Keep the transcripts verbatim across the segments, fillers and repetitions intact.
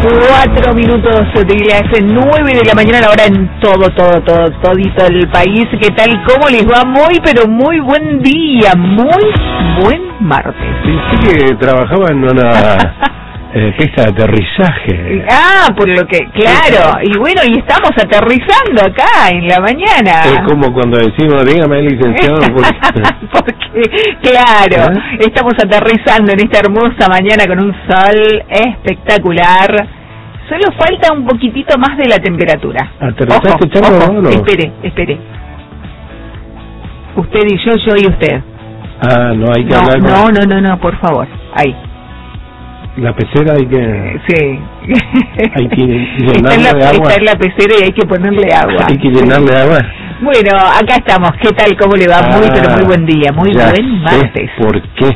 Cuatro minutos de las nueve de la mañana, ahora en todo, todo, todo, todito el país. ¿Qué tal? ¿Cómo les va? Muy, pero muy buen día, muy buen martes. Sí, sí que trabajaba en una eh, pista de aterrizaje. Ah, por lo que, claro, y bueno, y estamos aterrizando acá en la mañana. Es como cuando decimos, dígame, licenciado. Porque, porque claro, ¿eh? Estamos aterrizando en esta hermosa mañana con un sol espectacular. Solo falta un poquitito más de la temperatura. ¿Aterrizaste, Chango? Ojo, ¿O no? espere, espere. Usted y yo, yo y usted. Ah, no hay que no, hablar con... No, no, no, no, por favor, ahí. La pecera hay que... Sí. Hay que llenarle está en la, de agua. Está en la pecera y hay que ponerle agua. Hay que llenarle agua. Bueno, acá estamos. ¿Qué tal? ¿Cómo le va? Ah, muy, pero muy buen día. Muy ya buen martes. Sé ¿Por qué?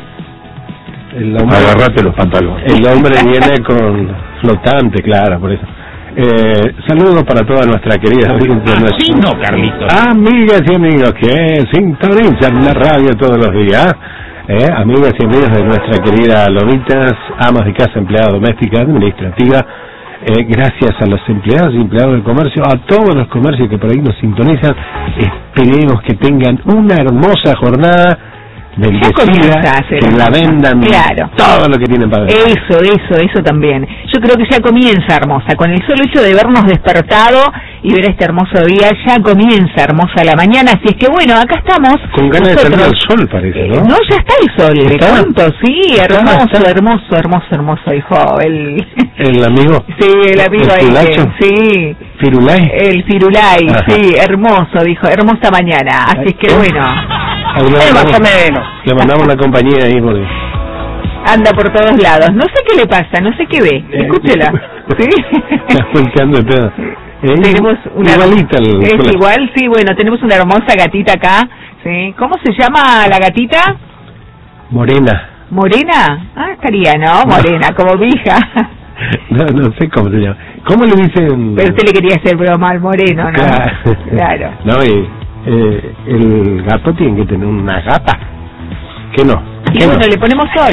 El hombre, Agarrate los pantalones. El hombre viene con flotante, claro, por eso. Eh, saludos para toda nuestra querida audiencia. Así no, Carlitos. Amigas y amigos que sintonizan la radio todos los días. Eh, amigas y amigos de nuestra querida Lomitas, amas de casa, empleada doméstica, administrativa. Eh, gracias a los empleados y empleados del comercio, a todos los comercios que por ahí nos sintonizan. Esperemos que tengan una hermosa jornada. Bendecida, que la vendan, claro, todo lo que tienen para vender. Eso, eso, eso también. Yo creo que ya comienza hermosa, con el solo hecho de vernos despertado y ver este hermoso día, ya comienza hermosa la mañana, así es que bueno, acá estamos. Con ganas nosotros, de salir al sol parece, ¿no? Eh, no, ya está el sol, le cuento, sí, hermoso, está. hermoso, hermoso, hermoso, hijo, el... ¿El amigo? Sí, el amigo ¿El ahí, Fulacho? sí. ¿Firulay? El Firulay, ajá, sí, hermoso, dijo, hermosa mañana, así es que bueno... Le mandamos, le mandamos la compañía ahí porque... Anda por todos lados. No sé qué le pasa, no sé qué ve. Escúchela. ¿Sí? Está volteando todo. ¿Eh? Tenemos una... Igualita. El... Es igual, sí, bueno, tenemos una hermosa gatita acá. ¿Sí? ¿Cómo se llama la gatita? Morena. ¿Morena? Ah, estaría, ¿no? Morena, como mi hija. No, no sé cómo se llama. ¿Cómo le dicen? Pero usted le quería hacer broma al moreno, ¿no? Claro. Claro. No, y... Eh, el gato tiene que tener una gata. ¿Qué no? Y ¿Qué bueno, no? le ponemos sol.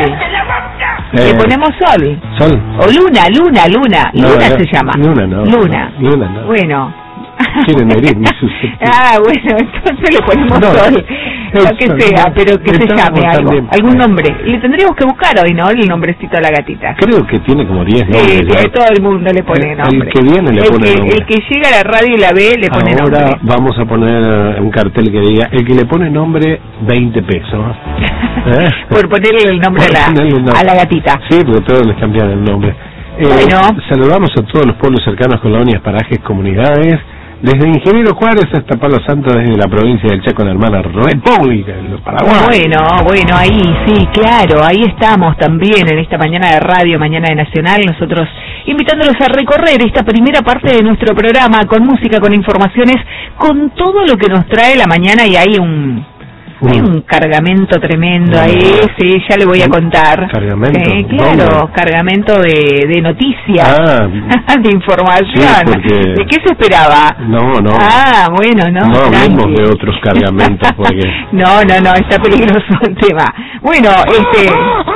Eh, le ponemos sol. Sol. O luna, luna, luna. No, luna no, se llama. Luna, no. Luna. No, luna, no. Bueno. Quieren herir mi susceptibilidad. Ah, bueno, entonces le ponemos no, sol. Lo que sea, pero que se llame algo. También. Algún nombre. Le tendríamos que buscar hoy, ¿no? El nombrecito a la gatita. Creo que tiene como diez nombres. Sí, tiene, todo el mundo le pone el, nombre. El que viene le el pone que, nombre. El que llega a la radio y la ve le pone Ahora nombre. Ahora vamos a poner un cartel que diga, el que le pone nombre, veinte pesos. ¿Eh? Por ponerle el nombre, Por a, la, nombre a la gatita. Sí, porque todos les cambian el nombre. Eh, bueno. Saludamos a todos los pueblos cercanos, colonias, parajes, comunidades. Desde Ingeniero Juárez hasta Palo Santo, desde la provincia del Chaco, en la hermana República de Paraguay. Bueno, bueno, ahí sí, claro, ahí estamos también en esta mañana de radio, mañana de Nacional, nosotros invitándolos a recorrer esta primera parte de nuestro programa con música, con informaciones, con todo lo que nos trae la mañana y hay un... Hay un cargamento tremendo ahí, sí, ya le voy a contar. ¿Cargamento? Sí, claro, ¿dónde? Cargamento de, de noticias, ah, de información. Sí, porque... ¿De qué se esperaba? No, no. Ah, bueno, no. No hablemos de otros cargamentos porque... No, no, no, está peligroso el tema. Bueno, este...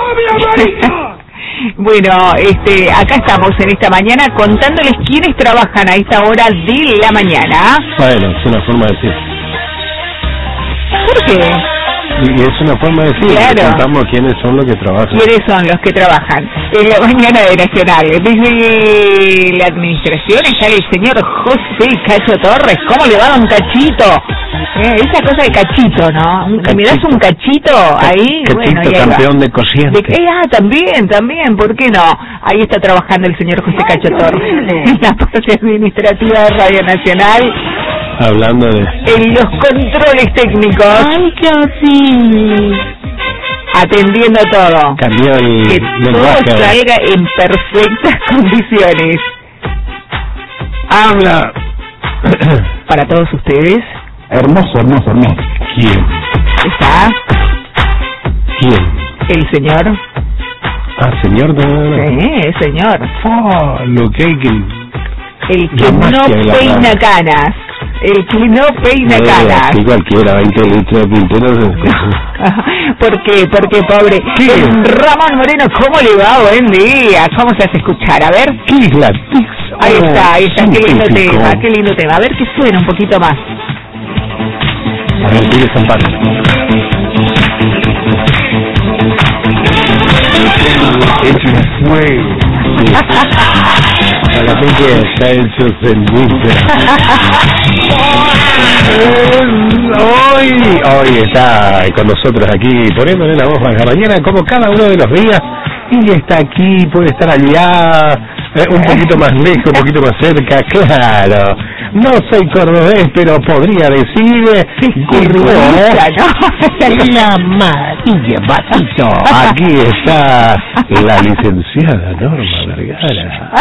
Bueno, este, acá estamos en esta mañana contándoles quiénes trabajan a esta hora de la mañana. Bueno, es una forma de decir. ¿Por qué? Y es una forma de decir, claro. Contamos quiénes son los que trabajan. ¿Quiénes son los que trabajan en la mañana de Nacional? Desde la administración está el señor José Cacho Torres. ¿Cómo le va, don Cachito? Eh, esa cosa de Cachito, ¿no? Un, ¿Me das un cachito ahí? Cachito, bueno, y campeón de cociente. De, eh, ah, también, también, ¿por qué no? Ahí está trabajando el señor José Cacho Torres en la parte administrativa de Radio Nacional. Hablando de... En los controles técnicos. Ay, casi. Atendiendo todo. Cambió el que lenguaje. todo salga en perfectas condiciones. Habla. Para todos ustedes. Hermoso, hermoso, hermoso. ¿Quién? ¿Está? ¿Quién? El señor. Ah, señor de... Sí, señor. Oh, lo que hay que... El que no peina canas. El que no peina Eh, canas. aquí cualquiera, veinte litros de pintura. ¿Por qué? Porque pobre. ¿Qué? Ramón Moreno, ¿cómo le va? Buen día. ¿Cómo se hace escuchar? A ver. ¿Qué es la Tix? Ahí Oh, está, ahí está. Qué lindo científico. tema, qué lindo tema. A ver que suena un poquito más. A ver, sigue zampando. Hecho en fuego. Sí. Para mí que está hecho sandwiches. Hoy, hoy está con nosotros aquí, poniéndole la voz a la mañana, como cada uno de los días. Y está aquí, puede estar allá, eh, un poquito más lejos, un poquito más cerca, claro. No soy cordobés, pero podría decir Currucha, ¿no? la amarilla, patito. Aquí está la licenciada Norma Vergara.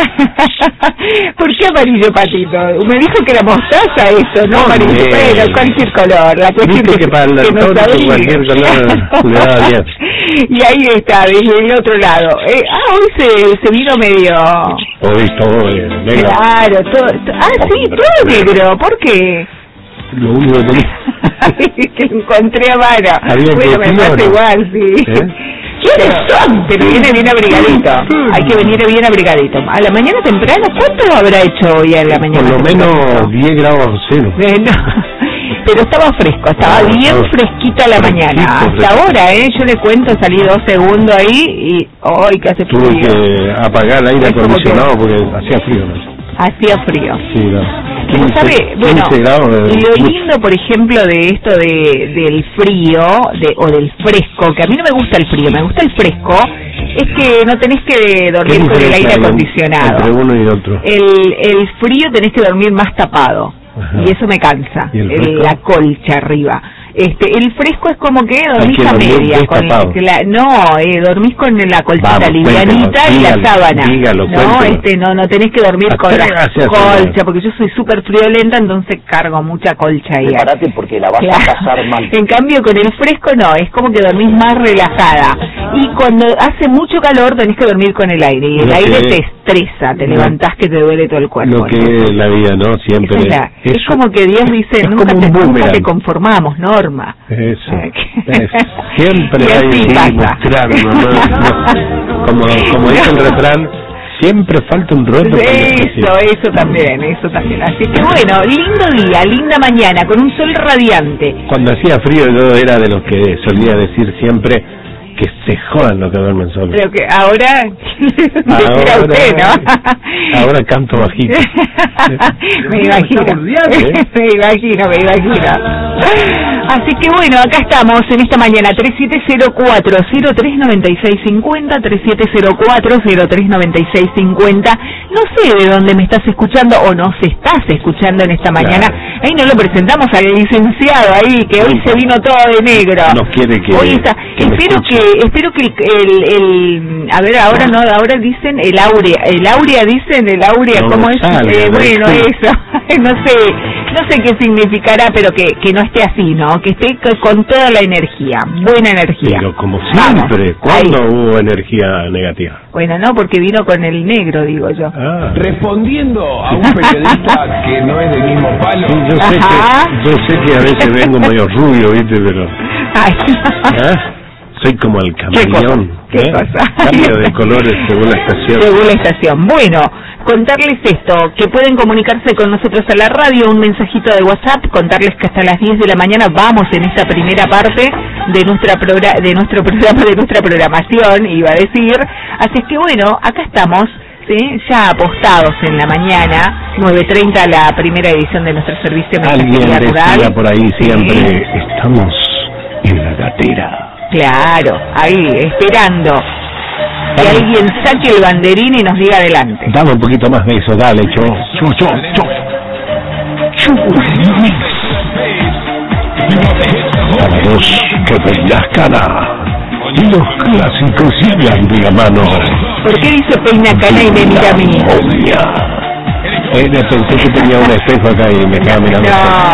¿Por qué amarillo, patito? Me dijo que era mostaza eso, ¿no? Muy Amarillo, bien. pero cualquier color. La cuestión Viste que, que para el que no tonto sabía. cualquier color le da bien. Y ahí está, desde el otro lado. Eh, ah, hoy se, se vino medio... Hoy todo bien, venga. Claro, todo... to- ah, sí, todo negro. ¿Por qué? Lo único que tenía. Que lo encontré a mano. Había Bueno, que me decirlo, pasa ¿no? igual, sí. ¿Eh? Pero, pero viene bien abrigadito. Hay que venir bien abrigadito. A la mañana temprano, ¿cuánto habrá hecho hoy a la Por mañana lo temprano? menos diez grados cero. Bueno, pero estaba fresco, estaba No, bien estaba fresquita la fresquito, mañana. Hasta fresquito. ahora, ¿eh? Yo le cuento, salí dos segundos ahí y... ¡Ay, que hace Tuve frío! que apagar el aire Es como acondicionado que- porque hacía frío, ¿no? Hacía frío. Sí, no. ¿Cómo sabe? Bueno, quince grados de- lo lindo, por ejemplo, de esto de del frío de, o del fresco, que a mí no me gusta el frío, me gusta el fresco, es que no tenés que dormir con el aire acondicionado. Entre uno y otro. El, el frío tenés que dormir más tapado. Ajá. Y eso me cansa, ¿Y el el- fresco? la colcha arriba. Este, el fresco es como que dormís que a dormir medias. Con destapado. la, no, eh, dormís con la colchita Vamos, livianita cuéntelo, y la dígalo, sábana. dígalo, no, cuéntelo. este, no, no tenés que dormir con la Atrévase a colcha, hacerlo. porque yo soy súper friolenta, entonces cargo mucha colcha ahí. Prepárate porque la vas Claro. a pasar mal. En cambio, con el fresco no, es como que dormís más relajada. Y cuando hace mucho calor tenés que dormir con el aire. Y el Lo aire que- te estresa, te lo- levantás que te duele todo el cuerpo. Lo que es la vida, ¿no? Siempre. Esa es, la- es Eso- como que Dios dice, es nunca como te, un nunca boomerang. te conformamos, Norma. Eso. Eh, Es- siempre y hay así que pasa. mostrar, no, no, no. Como, como dice el refrán, siempre falta un roto para el Eso, especial. eso también, eso también. Así que bueno, lindo día, linda mañana, con un sol radiante. Cuando hacía frío yo era de los que solía decir siempre que se jodan los que duermen solos. Pero que ahora, decir a usted, ¿no? ahora canto bajito. me imagino, ¿eh? me imagino, me imagino. Así que bueno, acá estamos en esta mañana, tres siete cero cuatro, cero tres nueve seis cinco cero, tres siete cero cuatro, cero tres nueve seis cinco cero. No sé de dónde me estás escuchando o nos estás escuchando en esta mañana. Claro. Ahí no lo presentamos al licenciado ahí, que hoy se vino todo de negro. No quiere que, Hoy está, que me espero escuche. que, espero que el, el, el, a ver, ahora no, ahora dicen el áurea, el áurea dicen el áurea, No ¿cómo me es? salga, Eh, no bueno, sé. eso, no sé, no sé qué significará, pero que, que no esté así, ¿no? Que esté co- con toda la energía, buena energía. Pero como Vamos, siempre, ahí. ¿cuándo hubo energía negativa? Bueno, no, porque vino con el negro, digo yo. Ah. Respondiendo a un periodista que no es del mismo palo. Sí, yo sé Ajá. que yo sé que a veces vengo medio rubio, ¿viste? Pero Ay. ¿eh? Soy como el camaleón. ¿Qué ¿eh? cosa? Cambio de colores según la estación. Según la estación. Bueno, contarles esto, que pueden comunicarse con nosotros a la radio, un mensajito de WhatsApp, contarles que hasta las diez de la mañana vamos en esta primera parte de nuestra progra de nuestro programa, de nuestra programación, iba a decir. Así es que bueno, acá estamos, ¿sí? Ya apostados en la mañana, nueve treinta la primera edición de nuestro servicio de Alguien mensajería decía rural. por ahí Sí. siempre, estamos en la gatera. Claro, ahí, esperando que Dame. alguien saque el banderín y nos diga adelante. Dame un poquito más de eso, dale, cho. Cho, cho, cho. Para vos que peñas cara. Y los clásicos llegan de la mano. ¿Por qué dice peina cana y me mira a mí? Obvia. Eh, pensé que tenía un espejo acá y me estaba mirando.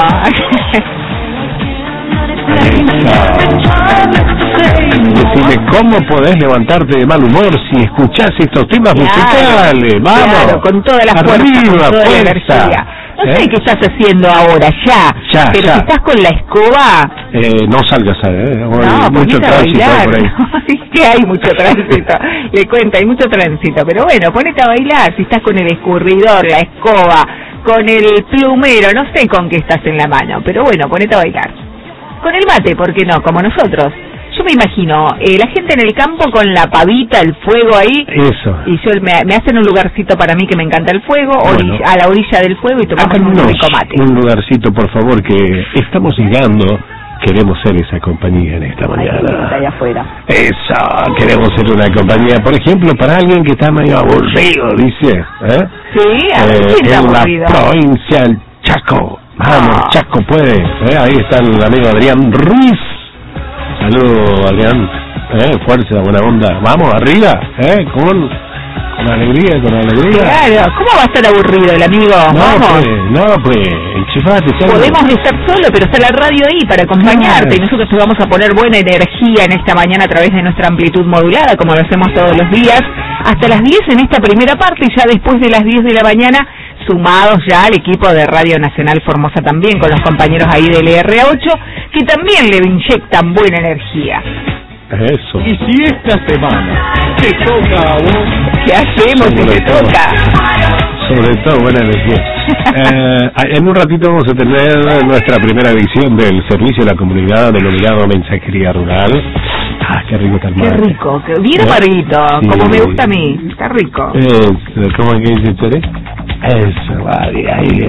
Decime, ¿cómo podés levantarte de mal humor si escuchás estos temas Claro, musicales? Vamos, claro, con toda la fuerza, arriba, con toda la fuerza. energía. No ¿Eh? sé qué estás haciendo ahora, ya. Ya, pero ya. si estás con la escoba... Eh, no salgas, ¿eh? No, Hay mucho ponete a tránsito bailar. por ahí. Es que hay mucho tránsito. Le cuento, hay mucho tránsito. Pero bueno, ponete a bailar. Si estás con el escurridor, la escoba, con el plumero, no sé con qué estás en la mano. Pero bueno, ponete a bailar. Con el mate, ¿por qué no? Como nosotros. Yo me imagino, eh, la gente en el campo con la pavita, el fuego ahí. Eso. Y yo me, me hacen un lugarcito para mí que me encanta el fuego, Bueno. orilla, a la orilla del fuego y tomamos un Háganos rico mate. un lugarcito, por favor, que estamos llegando. Queremos ser esa compañía en esta Ay, está mañana. allá afuera. Eso, queremos ser una compañía, por ejemplo, para alguien que está medio aburrido, dice, ¿eh? Sí, a ver, Eh, ¿quién está en la aburrido? provincia del Chaco. Vamos, Ah. Chaco puede. ¿eh? Ahí está el amigo Adrián Ruiz. Saludos, Adrián. ¿eh? Fuerza, buena onda. Vamos, arriba, ¿eh? Con, con alegría, con alegría. Claro, ¿cómo va a estar aburrido el amigo? No, Vamos. pues, no, pues, enchufate. ¿sabes? Podemos estar solo, pero está la radio ahí para acompañarte Claro. y nosotros te vamos a poner buena energía en esta mañana a través de nuestra amplitud modulada, como lo hacemos todos los días, hasta las diez en esta primera parte y ya después de las diez de la mañana, sumados ya al equipo de Radio Nacional Formosa también, con los compañeros ahí del R ocho, que también le inyectan buena energía. Eso. Y si esta semana te toca a vos, ¿Qué hacemos si Sobre te todo. toca? Sobre todo, buena energía. Eh, en un ratito vamos a tener nuestra primera edición del Servicio a la Comunidad denominado Mensajería Rural. Ah, qué rico está el Qué mate. rico, que bien ¿Eh? amarguito, Sí. como me gusta a mí, está rico. Eso, ¿cómo es que dice Tere? Eso, vale, ahí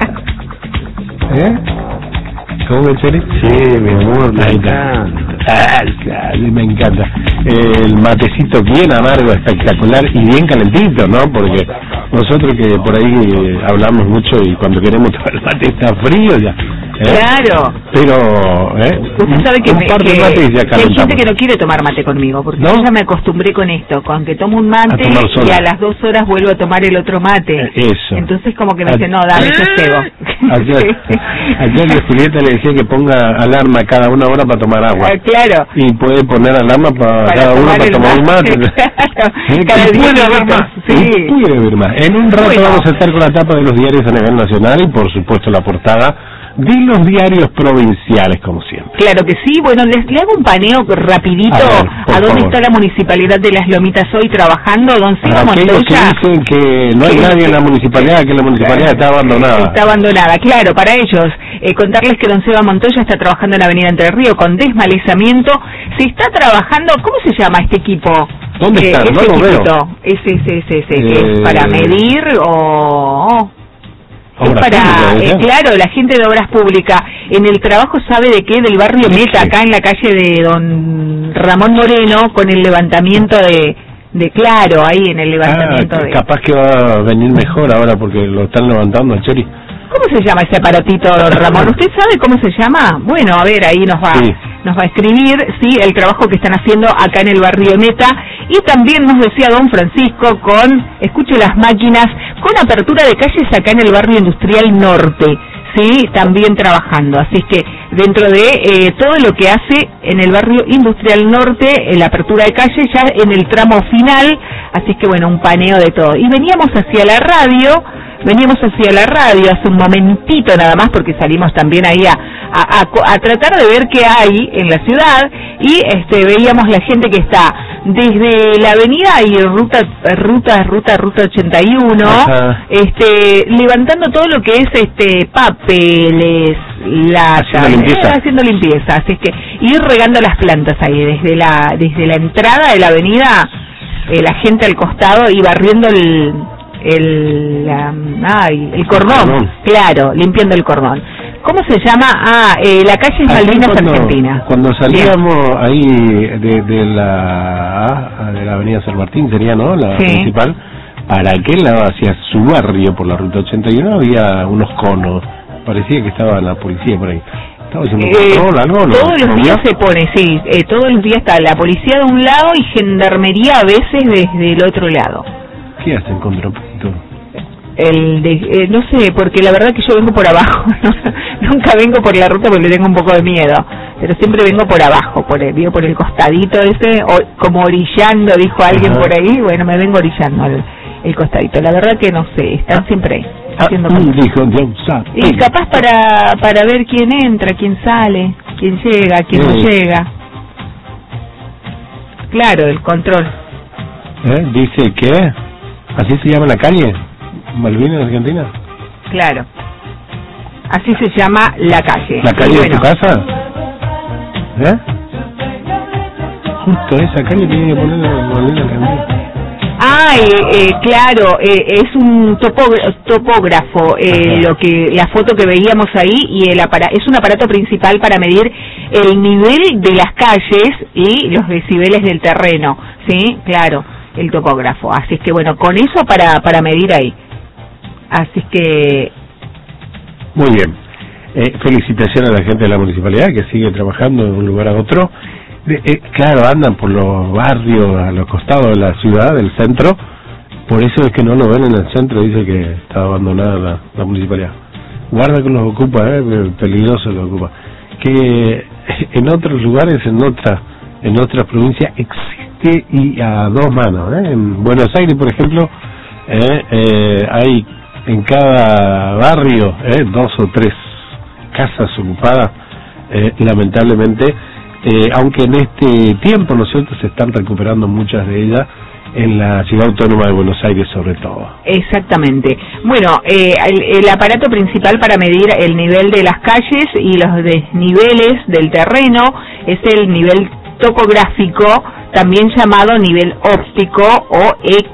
es. ¿Eh? ¿Cómo es Tere? sí, mi amor, me Ahí está. Ah, sí, me encanta. El matecito bien amargo, espectacular y bien calentito, ¿no? Porque nosotros que por ahí eh, hablamos mucho y cuando queremos tomar el mate está frío ya. ¿eh? Claro. Pero, ¿eh? Usted sabe que, un me, par de que- mates y ya que hay gente calentamos. que no quiere tomar mate conmigo, porque ¿No? yo ya me acostumbré con esto, con que tomo un mate A tomar sola. y a las dos horas vuelvo a tomar el otro mate. Eh, eso. Entonces como que me A- dice, no, dame, yo cebo. Ayer, ayer la Julieta le decía que ponga alarma cada una hora para tomar agua. Eh, claro. Y puede poner alarma para, Para cada uno tomar para el tomar un mate, mate. claro. ¿Eh? Cada Y diez puede haber minutos, más. sí. Y puede haber más. En un rato Bueno. vamos a estar con la tapa de los diarios a nivel nacional y por supuesto la portada de los diarios provinciales, como siempre. Claro que sí, bueno, les, le hago un paneo rapidito A ver, a, por dónde favor. está la Municipalidad de Las Lomitas hoy trabajando, don Seba Para aquellos que Montoya. dicen que no hay Sí. nadie en la municipalidad, que la municipalidad está abandonada. Está abandonada, claro, para ellos. Eh, contarles que don Seba Montoya está trabajando en la Avenida Entre Ríos con desmalezamiento. Se está trabajando, ¿cómo se llama este equipo? ¿Dónde Eh, está? ese No lo veo. equipito. Ese, ese, ese, ese, que Eh, es para medir o... Es Obras para, públicas, eh, ¿verdad? claro, la gente de Obras Públicas. En el trabajo, ¿sabe de qué? Del barrio ¿De Meta, qué? acá en la calle de don Ramón Moreno, con el levantamiento de, de Claro, ahí en el levantamiento Ah, de... capaz que va a venir mejor ahora porque lo están levantando a Chori. ¿Cómo se llama ese aparatito, don Ramón? ¿Usted sabe cómo se llama? Bueno, a ver, ahí nos va Sí. nos va a escribir, sí, el trabajo que están haciendo acá en el barrio Meta. Y también nos decía don Francisco con, escuche las máquinas, con apertura de calles acá en el barrio industrial norte, sí, también trabajando. Así es que dentro de eh, todo lo que hace en el barrio industrial norte, en la apertura de calles ya en el tramo final, así es que bueno, un paneo de todo. Y veníamos hacia la radio, veníamos hacia la radio hace un momentito nada más porque salimos también ahí a, a, a, a tratar de ver qué hay en la ciudad y este veíamos la gente que está desde la avenida y ruta ruta ruta ruta ochenta y uno, Ajá. este levantando todo lo que es este papeles, latas, Haciendo limpieza. eh, haciendo limpieza, así es que ir regando las plantas ahí desde la desde la entrada de la avenida, eh, la gente al costado y barriendo el el la- ay, el cordón, cordón. claro, limpiando el cordón. ¿Cómo se llama? Ah, eh, la calle es Ayer Malvinas cuando, Argentina. Cuando Bien. salíamos ahí de, de la de la avenida San Martín, sería, ¿no? La Sí. principal, para aquel lado, hacia su barrio, por la ruta ochenta y uno, había unos conos. Parecía que estaba la policía por ahí. Estaba haciendo Eh, control, algo, ¿no? todos los ¿No días vio? se pone, sí, eh, todos los días está la policía de un lado y gendarmería a veces desde el otro lado. ¿Qué hacen contrapunto? El de, eh, no sé, porque la verdad que yo vengo por abajo, nunca vengo por la ruta porque le tengo un poco de miedo, pero siempre vengo por abajo, por el, digo, por el costadito ese, o como orillando, dijo alguien Ajá. por ahí, bueno, me vengo orillando el, el costadito, la verdad que no sé, están siempre ahí. haciendo ah, dijo John Sapp. Y capaz para para ver quién entra, quién sale, quién llega, quién sí. no llega. Claro, el control. ¿Eh? Dice que así se llama la calle, Malvinas, Argentina. Claro. Así se llama la calle. ¿La calle bueno. de tu casa? ¿Eh? Justo esa calle tiene que poner Malvinas, Argentina. Ah, eh, eh, claro, eh, es un topógrafo, eh, lo que la foto que veíamos ahí, y el apara es un aparato principal para medir el nivel de las calles y los decibeles del terreno, ¿sí? Claro, el topógrafo. Así es que bueno, con eso para para medir ahí. Así es que... Muy bien. Eh, felicitaciones a la gente de la municipalidad que sigue trabajando de un lugar a otro. De, eh, claro, andan por los barrios, a los costados de la ciudad, del centro. Por eso es que no lo ven en el centro, dice que está abandonada la, la municipalidad. Guarda que los ocupa, eh, peligroso los ocupa. Que en otros lugares, en otra, en otras provincias existe y a dos manos. ¿eh? En Buenos Aires, por ejemplo, eh, eh, hay en cada barrio eh, dos o tres casas ocupadas, eh, lamentablemente. Eh, aunque en este tiempo, ¿no es cierto?, se están recuperando muchas de ellas en la ciudad autónoma de Buenos Aires sobre todo. Exactamente. Bueno, eh, el, el aparato principal para medir el nivel de las calles y los desniveles del terreno es el nivel topográfico, también llamado nivel óptico o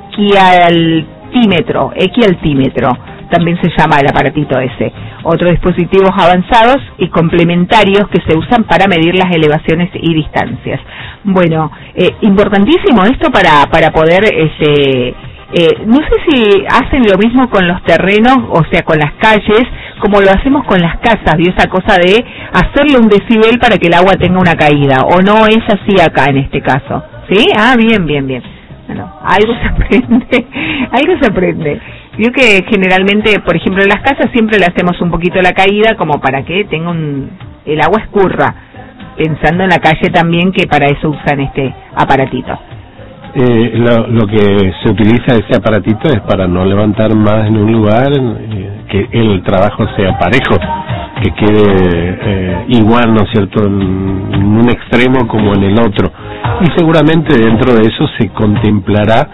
equialtímetro, equialtímetro. También se llama el aparatito ese. Otros dispositivos avanzados y complementarios que se usan para medir las elevaciones y distancias. Bueno, eh, importantísimo esto para para poder, este, eh, no sé si hacen lo mismo con los terrenos, o sea, con las calles, como lo hacemos con las casas, ¿vio? Esa cosa de hacerle un decibel para que el agua tenga una caída, o no es así acá en este caso, ¿sí? Ah, bien, bien, bien. Bueno, algo se aprende, algo se aprende. Vio que generalmente, por ejemplo, en las casas siempre le hacemos un poquito la caída como para que tenga un, el agua escurra, pensando en la calle también que para eso usan este aparatito. Eh, lo, lo que se utiliza ese aparatito es para no levantar más en un lugar, eh, que el trabajo sea parejo, que quede eh, igual, ¿no es cierto?, en, en un extremo como en el otro. Y seguramente dentro de eso se contemplará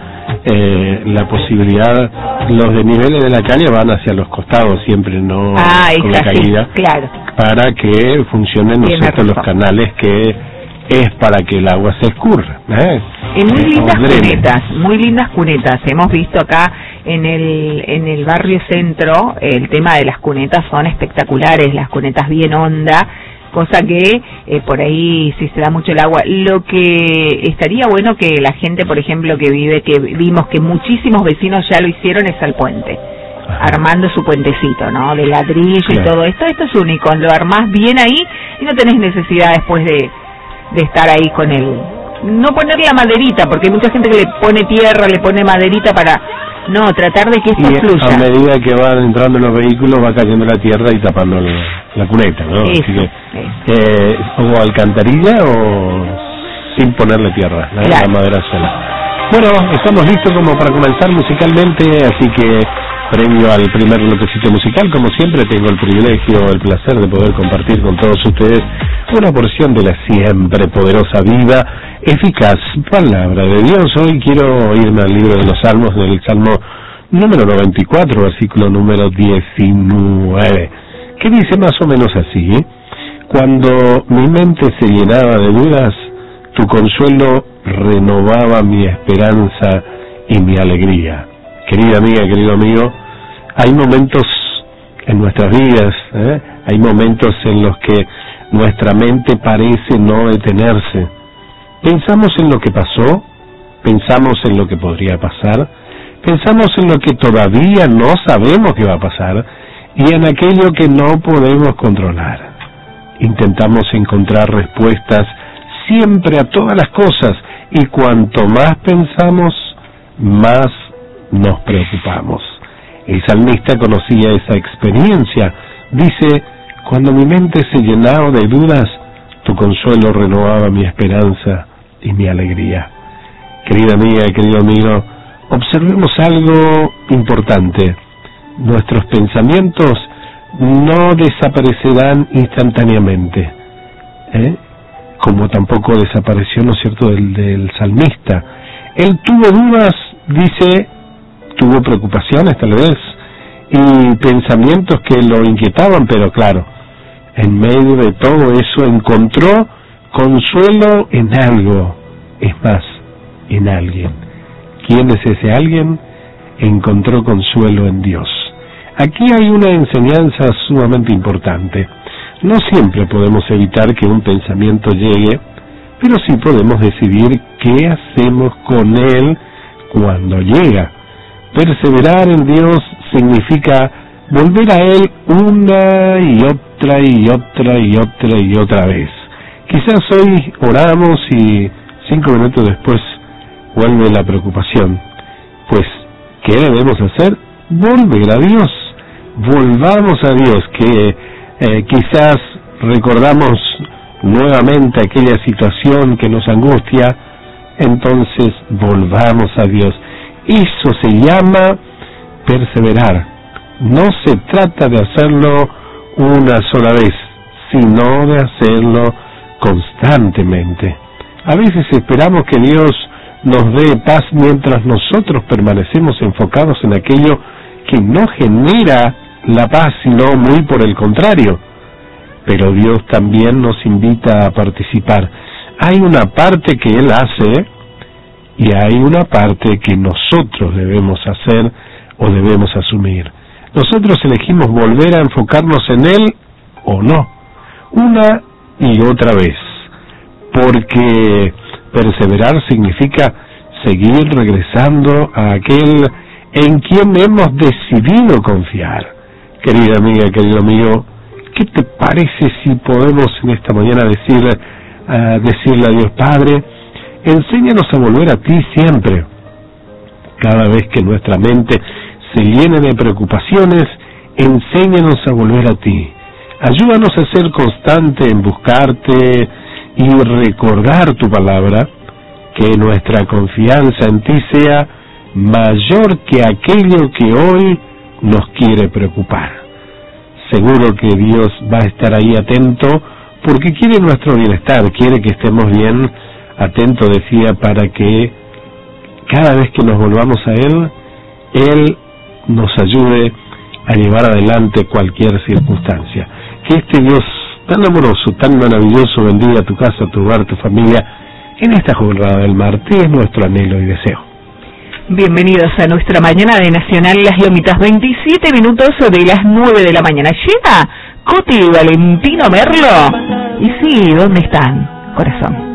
eh, la posibilidad, los desniveles de la calle van hacia los costados siempre, no ah, con la caída, claro, para que funcionen, ¿no es cierto?, los canales que es para que el agua se escurra, ¿eh? Y muy lindas Odreme. cunetas, muy lindas cunetas. Hemos visto acá en el en el barrio centro, el tema de las cunetas son espectaculares, las cunetas bien honda, cosa que eh, por ahí si se da mucho el agua. Lo que estaría bueno que la gente, por ejemplo, que vive, que vimos que muchísimos vecinos ya lo hicieron, es al puente. Ajá. Armando su puentecito, ¿no? De ladrillo, claro, y todo esto. Esto es único, lo armás bien ahí y no tenés necesidad después de, de estar ahí con el... No poner la maderita, porque hay mucha gente que le pone tierra, le pone maderita para... No, tratar de que esto y fluya. A medida que van entrando los vehículos va cayendo la tierra y tapando la, la cuneta, ¿no? Eso, Así que, eso. Eh, o alcantarilla o sin ponerle tierra, la, claro, la madera sola. Bueno, estamos listos como para comenzar musicalmente, así que previo al primer bloquecito musical, como siempre tengo el privilegio, el placer de poder compartir con todos ustedes una porción de la siempre poderosa, viva, eficaz palabra de Dios. Hoy quiero irme al libro de los Salmos, del Salmo número noventa y cuatro, versículo número diecinueve, que dice más o menos así: cuando mi mente se llenaba de dudas, tu consuelo renovaba mi esperanza y mi alegría. Querida amiga, querido amigo, hay momentos en nuestras vidas, ¿eh? hay momentos en los que nuestra mente parece no detenerse. Pensamos en lo que pasó, pensamos en lo que podría pasar, pensamos en lo que todavía no sabemos que va a pasar y en aquello que no podemos controlar. Intentamos encontrar respuestas siempre a todas las cosas y cuanto más pensamos, más nos preocupamos. El salmista conocía esa experiencia. Dice: cuando mi mente se llenaba de dudas, tu consuelo renovaba mi esperanza y mi alegría. Querida amiga y querido amigo, observemos algo importante. nuestros pensamientos no desaparecerán instantáneamente, ¿eh? como tampoco desapareció, ¿no es cierto?, del, del salmista. Él tuvo dudas, dice, tuvo preocupaciones tal vez, y pensamientos que lo inquietaban, pero claro, en medio de todo eso encontró consuelo en algo, es más, en alguien. ¿Quién es ese alguien? Encontró consuelo en Dios. Aquí hay una enseñanza sumamente importante. No siempre podemos evitar que un pensamiento llegue, pero sí podemos decidir qué hacemos con él cuando llega. Perseverar en Dios significa volver a Él una y otra y otra y otra y otra vez. Quizás hoy oramos y cinco minutos después vuelve la preocupación. Pues, ¿qué debemos hacer? Volver a Dios. Volvamos a Dios, que eh, quizás recordamos nuevamente aquella situación que nos angustia, entonces volvamos a Dios. Eso se llama perseverar. No se trata de hacerlo una sola vez, sino de hacerlo constantemente. A veces esperamos que Dios nos dé paz mientras nosotros permanecemos enfocados en aquello que no genera la paz, sino muy por el contrario. Pero Dios también nos invita a participar. Hay una parte que Él hace y hay una parte que nosotros debemos hacer o debemos asumir. Nosotros elegimos volver a enfocarnos en Él o no, una y otra vez, porque perseverar significa seguir regresando a aquel en quien hemos decidido confiar. Querida amiga, querido amigo, ¿qué te parece si podemos en esta mañana decir, uh, decirle a Dios, Padre, enséñanos a volver a ti siempre? Cada vez que nuestra mente se llene de preocupaciones, enséñanos a volver a ti. Ayúdanos a ser constante en buscarte y recordar tu palabra, que nuestra confianza en ti sea mayor que aquello que hoy nos quiere preocupar. Seguro que Dios va a estar ahí atento, porque quiere nuestro bienestar, quiere que estemos bien, atento, decía, para que cada vez que nos volvamos a Él, Él nos ayude a llevar adelante cualquier circunstancia. Que este Dios tan amoroso, tan maravilloso, bendiga tu casa, tu hogar, tu familia, en esta jornada del martes, es nuestro anhelo y deseo. Bienvenidos a nuestra mañana de Nacional Las Lomitas, veintisiete minutos de las nueve de la mañana. ¿Llega Coti y Valentino Merlo? Y sí, ¿dónde están, corazón?